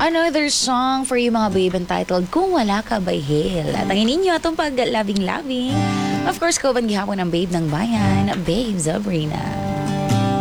Another song for you mga babe entitled Kung Wala Ka by Hale. At ang ininyo atong pag-loving-loving. Of course, kauban gihapon ang babe ng bayan, Babe Sabrina.